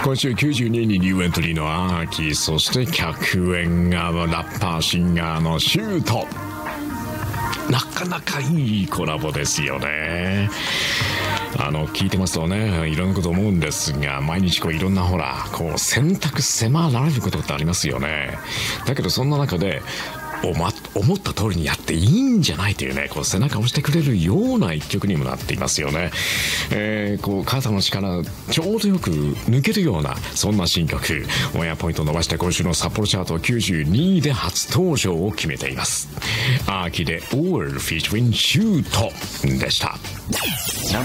今週92位にニューエントリーのアーキー、そして100円がラッパーシンガーのシュート。なかなかいいコラボですよね。聞いてますとね、いろんなこと思うんですが、毎日いろんな選択迫られることってありますよね。だけどそんな中で思った通りにやっていいんじゃないというね、背中を押してくれるような一曲にもなっていますよね。肩の力ちょうどよく抜けるような、そんな新曲。オンエアポイントを伸ばして今週の札幌チャート92位で初登場を決めています。アーキで All Featuring シュートでした。